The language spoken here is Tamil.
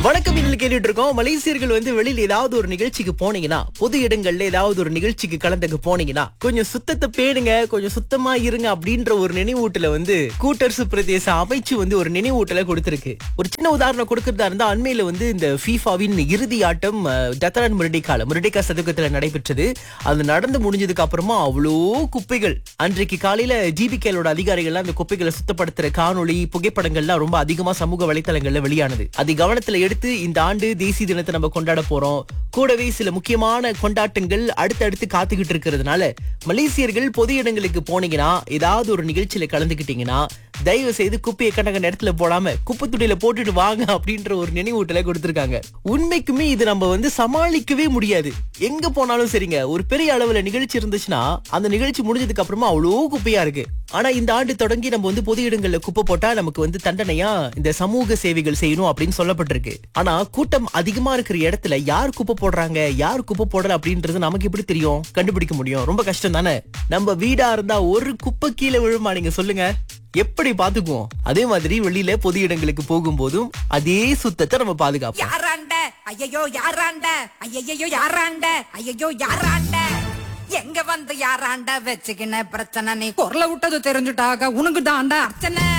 வணக்கம் இன்னைக்கு கேட்டுட்டு இருக்கோம். மலேசியர்கள் வந்து வெளியில ஏதாவது ஒரு நிகழ்ச்சிக்கு போனீங்கன்னா, பொது இடங்கள்ல ஏதாவது ஒரு நிகழ்ச்சிக்கு கலந்துக்க போனீங்கன்னா, கொஞ்சம் சுத்தத்தை பேணுங்க, கொஞ்சம் சுத்தமா இருங்க அப்படின்ற ஒரு நினைவூட்டல வந்து கூட்டரசு பிரதேச அமைச்சு வந்து ஒரு நினைவூட்டலை கொடுத்திருக்கு. ஒரு சின்ன உதாரணம் கொடுக்கறதா இருந்தா, அண்மையில வந்து இந்த ஃபீஃபாவின் இறுதி ஆட்டம் டத்தரான் முரடிகா சதுக்கத்துல நடைபெற்றது. அது நடந்து முடிஞ்சதுக்கு அப்புறமா அவ்வளோ குப்பைகள். அன்றைக்கு காலையில ஜிபிகேலோட அதிகாரிகள்லாம் அந்த குப்பைகளை சுத்தப்படுத்துற காணொளி புகைப்படங்கள்லாம் ரொம்ப அதிகமா சமூக வலைத்தளங்கள்ல வெளியானது. அதை கவனத்துல எடுத்து இந்த ஆண்டு தேசிய தினத்தை நம்ம கொண்டாட போறோம். கூடவே சில முக்கியமான கொண்டாட்டங்கள் அடுத்தடுத்து காத்துக்கிட்டு இருக்கிறதுனால மலேசியர்கள் பொது இடங்களுக்கு போனீங்கன்னா, ஏதாவது ஒரு நிகழ்ச்சியில கலந்துக்கிட்டீங்கன்னா, தயவு செய்து குப்பையை கண்டக நேரத்துல போடாம குப்பை துணியில போட்டுட்டு வாங்க அப்படின்ற ஒரு நினைவூட்டலை கொடுத்திருக்காங்க. உண்மைக்குமே இது நம்ம வந்து சமாளிக்கவே முடியாது. எங்க போனாலும் சரிங்க, ஒரு பெரிய அளவுல நிகழ்ச்சி இருந்துச்சுன்னா அந்த நிகழ்ச்சி முடிஞ்சதுக்கு அப்புறமா அவ்வளோ குப்பையா இருக்கு. ஆனா இந்த ஆண்டு தொடங்கி நம்ம வந்து பொது இடங்கள்ல குப்பை போட்டா நமக்கு வந்து தண்டனையா இந்த சமூக சேவைகள் செய்யணும் அப்படின்னு சொல்லப்பட்டிருக்கு. ஆனா கூட்டம் அதிகமா இருக்கிற இடத்துல யார் குப்பை போடுறாங்க, யார் குப்பை போடல அப்படின்றது நமக்கு எப்படி தெரியும்? கண்டுபிடிக்க முடியும்? ரொம்ப கஷ்டம் தானே. நம்ம வீடா இருந்தா ஒரு குப்பை கீழே விழுமா நீங்க சொல்லுங்க? எப்படி பாத்துக்குவோம்? அதே மாதிரி வெளியில பொது இடங்களுக்கு போகும்போதும் அதே சுத்தத்தை நம்ம பாதுகாப்போம். யாராண்ட ஐயையோ யாராண்ட ஐயையோ யாராண்ட ஐயையோ யாராண்ட எங்க வந்து யாராண்ட வச்சுக்கின பிரச்சனை நீ குரல விட்டது தெரிஞ்சுட்டாக உனக்கு தாண்டா அர்ச்சனை.